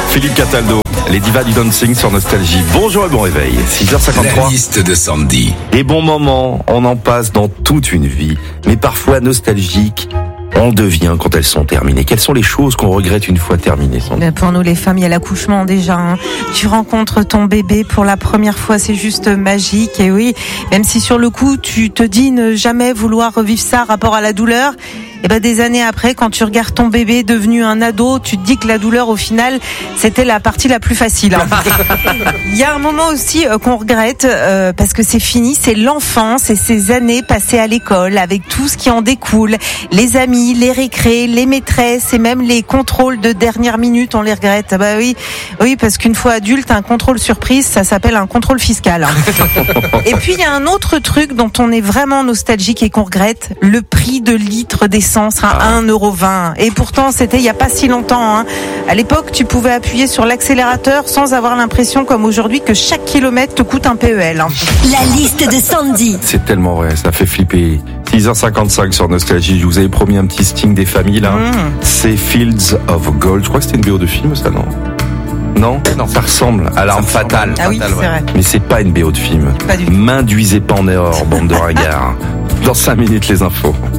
Philippe Cataldo, les divas du dancing sur Nostalgie. Bonjour et bon réveil, 6h53. La liste de Sandy. Les bons moments, on en passe dans toute une vie, mais parfois nostalgiques, on devient quand elles sont terminées. Quelles sont les choses qu'on regrette une fois terminées, Sandy ? Pour nous les femmes, il y a l'accouchement déjà. Tu rencontres ton bébé pour la première fois, c'est juste magique. Et oui, même si sur le coup, tu te dis ne jamais vouloir revivre ça rapport à la douleur, et des années après, quand tu regardes ton bébé devenu un ado, tu te dis que la douleur, au final, c'était la partie la plus facile. Il y a un moment aussi qu'on regrette parce que c'est fini, c'est l'enfance et ces années passées à l'école avec tout ce qui en découle, les amis, les récrés, les maîtresses et même les contrôles de dernière minute, on les regrette. Oui, parce qu'une fois adulte, un contrôle surprise, ça s'appelle un contrôle fiscal. Et puis il y a un autre truc dont on est vraiment nostalgique et qu'on regrette, le prix de litre d'essence à 1,20 €. Et pourtant, c'était il n'y a pas si longtemps. À l'époque, tu pouvais appuyer sur l'accélérateur sans avoir l'impression, comme aujourd'hui, que chaque kilomètre te coûte un PEL. La liste de Sandy. C'est tellement vrai, ça fait flipper. 6h55 sur Nostalgie, je vous avais promis un petit sting des familles là. C'est Fields of Gold. Je crois que c'était une BO de film, ça, non ? Non, ça ressemble à L'Arme Fatale. Ah oui, c'est vrai. Mais c'est pas une BO de film. Pas du tout. M'induisez pas en erreur, bande de ringards. Dans 5 minutes, les infos.